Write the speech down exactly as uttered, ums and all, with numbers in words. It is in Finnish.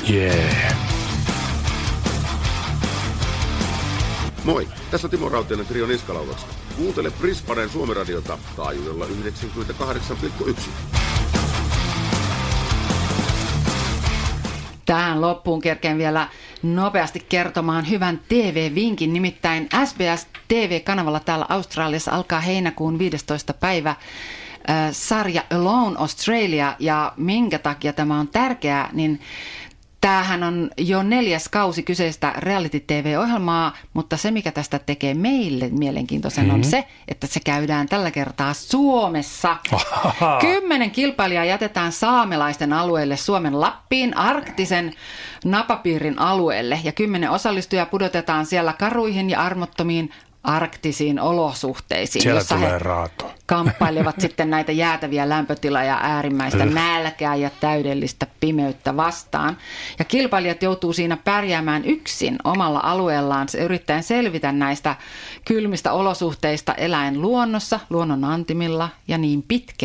Yeah. Moi, tässä on Timo Rautiainen Trio Niskalaudasta. Kuuntele Brisbaneen Suomi-radiota taajuudella yhdeksänkymmentäkahdeksan pilkku yksi. Tähän loppuun kerkeen vielä nopeasti kertomaan hyvän T V-vinkin, nimittäin S B S T V-kanavalla täällä Australiassa alkaa heinäkuun viidestoista päivä äh, sarja Alone Australia, ja minkä takia tämä on tärkeää, niin tämähän on jo neljäs kausi kyseistä reality-T V-ohjelmaa, mutta se mikä tästä tekee meille mielenkiintoisen mm-hmm. on se, että se käydään tällä kertaa Suomessa. Kymmenen kilpailijaa jätetään saamelaisten alueelle Suomen Lappiin, arktisen napapiirin alueelle, ja kymmenen osallistujaa pudotetaan siellä karuihin ja armottomiin arktisiin olosuhteisiin, siellä jossa tulee he raato. kamppailevat sitten näitä jäätäviä lämpötilaa ja äärimmäistä nälkää ja täydellistä pimeyttä vastaan. Ja kilpailijat joutuu siinä pärjäämään yksin omalla alueellaan, yrittäen selvitä näistä kylmistä olosuhteista eläin luonnossa, luonnon antimilla ja niin pitkään.